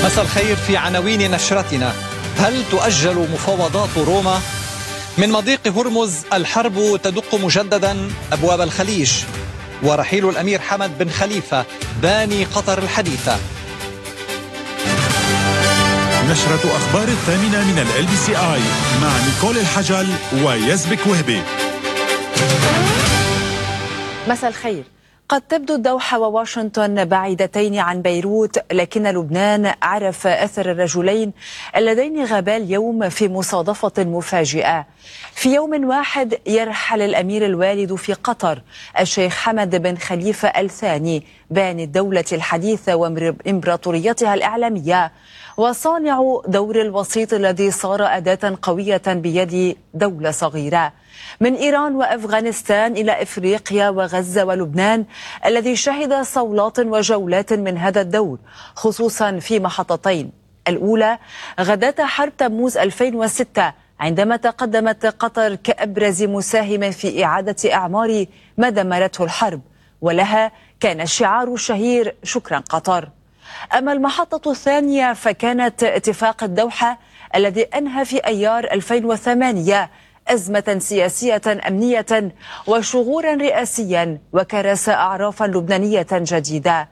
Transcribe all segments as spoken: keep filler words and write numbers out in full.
مساء الخير. في عناوين نشرتنا: هل تؤجل مفاوضات روما؟ من مضيق هرمز الحرب تدق مجددا أبواب الخليج، ورحيل الأمير حمد بن خليفة باني قطر الحديثة. نشرة أخبار الثامنة من ال بي سي آي مع نيكول الحجل ويزبك وهبي. مساء الخير. قد تبدو الدوحة وواشنطن بعيدتين عن بيروت، لكن لبنان عرف أثر الرجلين اللذين غابا اليوم في مصادفة مفاجئة. في يوم واحد يرحل الأمير الوالد في قطر الشيخ حمد بن خليفة الثاني، باني الدولة الحديثة وإمبراطوريتها الإعلامية، وصانع دور الوسيط الذي صار أداة قوية بيد دولة صغيرة. من إيران وأفغانستان إلى إفريقيا وغزة ولبنان، الذي شهد صولات وجولات من هذا الدور، خصوصا في محطتين: الأولى غداة حرب تموز ألفين وستة، عندما تقدمت قطر كأبرز مساهم في إعادة إعمار ما دمرته الحرب، ولها كان الشعار الشهير شكرا قطر. أما المحطة الثانية فكانت اتفاق الدوحة الذي أنهى في أيار ألفين وثمانية أزمة سياسية أمنية وشغورا رئاسيا، وكرس أعرافا لبنانية جديدة.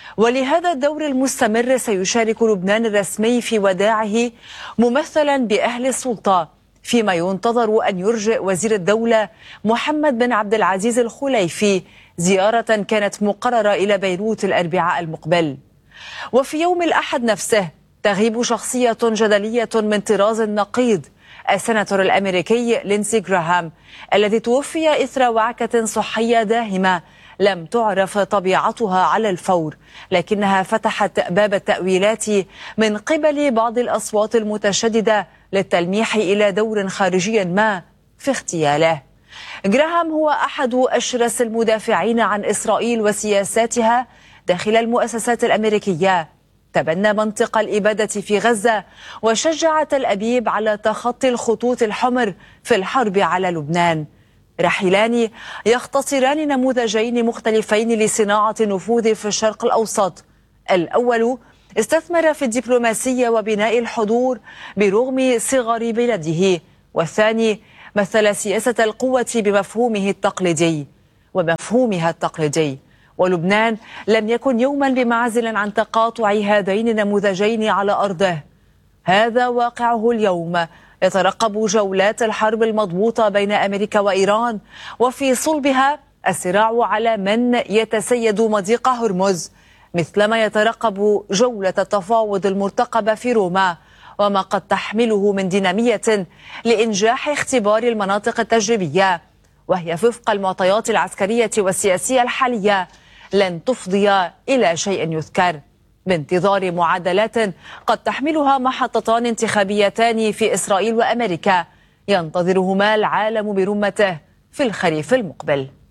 ولهذا الدور المستمر سيشارك لبنان الرسمي في وداعه ممثلا بأهل السلطة، فيما ينتظر أن يرجئ وزير الدولة محمد بن عبد العزيز الخليفي زيارة كانت مقررة إلى بيروت الأربعاء المقبل. وفي يوم الأحد نفسه تغيب شخصية جدلية من طراز النقيض، السناتور الأمريكي لينسي جراهام، الذي توفي إثر وعكة صحية داهمة لم تعرف طبيعتها على الفور، لكنها فتحت باب التأويلات من قبل بعض الأصوات المتشددة للتلميح إلى دور خارجي ما في اغتياله. جراهام هو أحد أشرس المدافعين عن إسرائيل وسياساتها داخل المؤسسات الأمريكية. تبنى منطق الإبادة في غزة، وشجع تل أبيب على تخطي الخطوط الحمر في الحرب على لبنان. رحيلان يختصران نموذجين مختلفين لصناعة النفوذ في الشرق الأوسط. الأول استثمر في الدبلوماسية وبناء الحضور برغم صغر بلده، والثاني مثل سياسة القوة بمفهومه التقليدي ومفهومها التقليدي. ولبنان لم يكن يوما بمعزل عن تقاطع هذين النموذجين على أرضه. هذا واقعه اليوم، يترقب جولات الحرب المضبوطة بين أمريكا وإيران، وفي صلبها الصراع على من يتسيد مضيق هرمز، مثلما يترقب جولة التفاوض المرتقبة في روما، وما قد تحمله من دينامية لإنجاح اختبار المناطق التجريبية، وهي وفق المعطيات العسكرية والسياسية الحالية لن تفضي إلى شيء يذكر، بانتظار معادلات قد تحملها محطتان انتخابيتان في إسرائيل وأمريكا ينتظرهما العالم برمته في الخريف المقبل.